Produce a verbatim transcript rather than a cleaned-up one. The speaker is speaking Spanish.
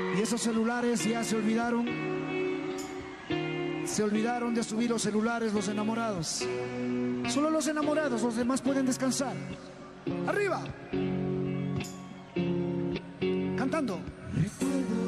Y esos celulares ya se olvidaron. Se olvidaron de subir los celulares los enamorados. Solo los enamorados, los demás pueden descansar. ¡Arriba! Cantando.